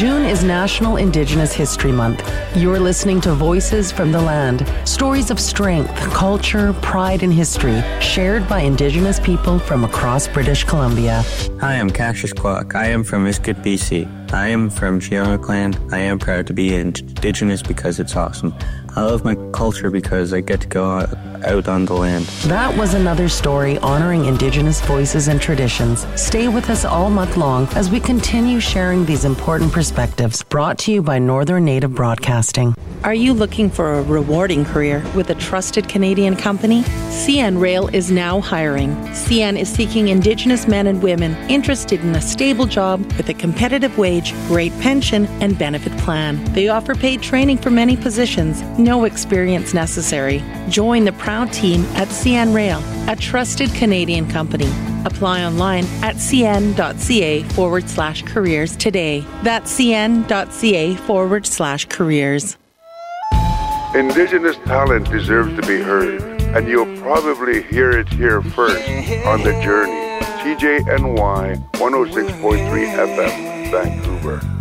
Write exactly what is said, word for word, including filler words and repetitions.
June is National Indigenous History Month. You're listening to Voices from the Land, stories of strength, culture, pride, and history shared by Indigenous people from across British Columbia. Hi, I'm Cassius Kwok. I am from Iskut, B C. I am from Chiona Clan. I am proud to be Indigenous because it's awesome. I love my culture because I get to go out on the land. That was another story honoring Indigenous voices and traditions. Stay with us all month long as we continue sharing these important perspectives, brought to you by Northern Native Broadcasting. Are you looking for a rewarding career with a trusted Canadian company? C N Rail is now hiring. C N is seeking Indigenous men and women interested in a stable job with a competitive wage, great pension, and benefit plan. They offer paid training for many positions, no experience necessary. Join the proud team at C N Rail, a trusted Canadian company. Apply online at cn.ca forward slash careers today. That's cn.ca forward slash careers. Indigenous talent deserves to be heard, and you'll probably hear it here first on The Journey. T J N Y one oh six point three F M, Vancouver.